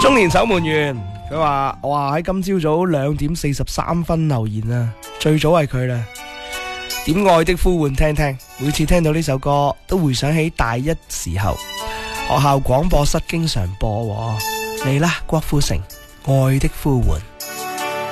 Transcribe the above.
中年守門員佢話：哇，喺今朝早2點43分留言啊，最早係佢啦。點愛的呼喚聽聽，每次聽到呢首歌都回想起大一時候學校廣播室經常播喎。嚟啦，郭富城愛的呼喚。